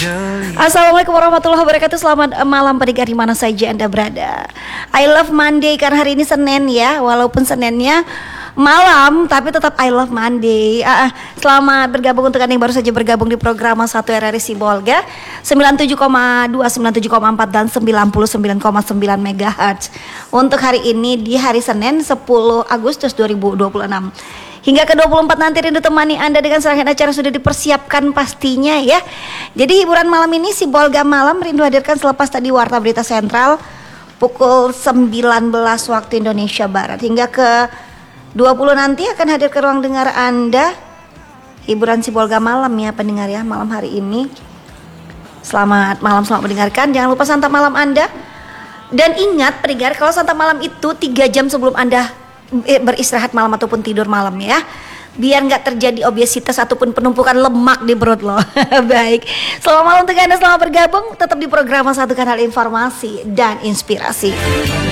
Assalamualaikum warahmatullahi wabarakatuh. Selamat malam pendengar di mana saja Anda berada. I love Monday karena hari ini Senin ya. Walaupun Seninnya malam tapi tetap I love Monday. Selamat bergabung untuk Anda yang baru saja bergabung di program 1 RRI Sibolga 97,2, 97,4 dan 99,9 MHz. Untuk hari ini di hari Senin 10 Agustus 2026. Hingga ke 24 nanti Rindu temani Anda dengan serangkaian acara sudah dipersiapkan pastinya ya. Jadi hiburan malam ini Sibolga Malam Rindu hadirkan selepas tadi Warta Berita Sentral pukul 19 waktu Indonesia Barat. Hingga ke 20 nanti akan hadir ke ruang dengar Anda hiburan Sibolga Malam ya pendengar ya malam hari ini. Selamat malam, selamat mendengarkan. Jangan lupa santap malam Anda. Dan ingat pendengar, kalau santap malam itu 3 jam sebelum Anda beristirahat malam ataupun tidur malam ya, biar nggak terjadi obesitas ataupun penumpukan lemak di perut lo. Baik, selamat malam untuk Anda, selamat bergabung tetap di program Satu Kanal Informasi dan Inspirasi.